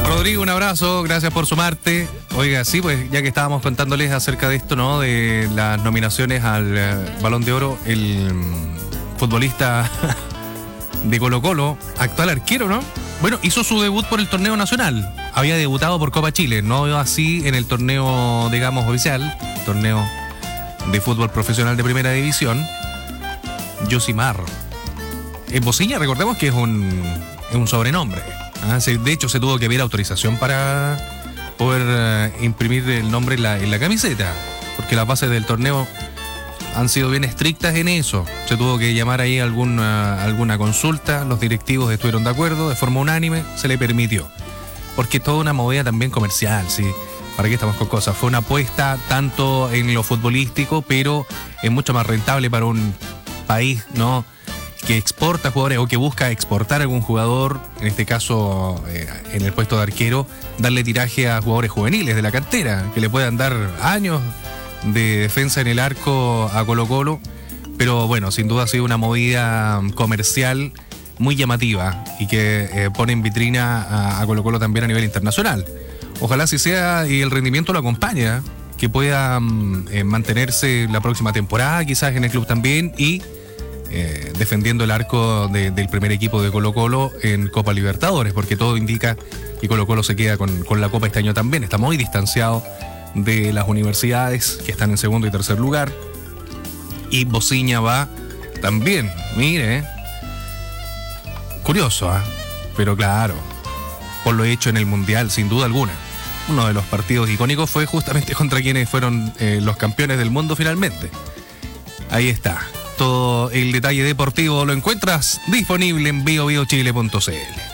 Rodrigo, un abrazo, gracias por sumarte. Oiga, sí, pues ya que estábamos contándoles acerca de esto, ¿no? De las nominaciones al Balón de Oro, el futbolista de Colo-Colo, actual arquero, ¿no? Bueno, hizo su debut por el torneo nacional. Había debutado por Copa Chile, no así en el torneo, digamos, oficial, torneo de fútbol profesional de primera división. Yosimar. En Bociña, recordemos que es un sobrenombre. De hecho, se tuvo que pedir autorización para poder imprimir el nombre en la camiseta, porque las bases del torneo han sido bien estrictas en eso. Se tuvo que llamar ahí alguna consulta, los directivos estuvieron de acuerdo, de forma unánime, se le permitió. Porque es toda una movida también comercial, ¿sí? ¿Para qué estamos con cosas? Fue una apuesta tanto en lo futbolístico, pero es mucho más rentable para un país, ¿no?, que exporta jugadores o que busca exportar a algún jugador, en este caso en el puesto de arquero, darle tiraje a jugadores juveniles de la cantera, que le puedan dar años de defensa en el arco a Colo-Colo. Pero bueno, sin duda ha sido una movida comercial muy llamativa y que pone en vitrina a Colo-Colo también a nivel internacional. Ojalá así sea y el rendimiento lo acompañe, que pueda mantenerse la próxima temporada, quizás en el club también, y defendiendo el arco del primer equipo de Colo-Colo en Copa Libertadores, porque todo indica que Colo-Colo se queda con la Copa este año también. Está muy distanciado de las universidades que están en segundo y tercer lugar, y Bociña va también, mire, curioso, pero claro, por lo hecho en el Mundial, sin duda alguna. Uno de los partidos icónicos fue justamente contra quienes fueron los campeones del mundo finalmente. Ahí está. Todo el detalle deportivo lo encuentras disponible en biobiochile.cl.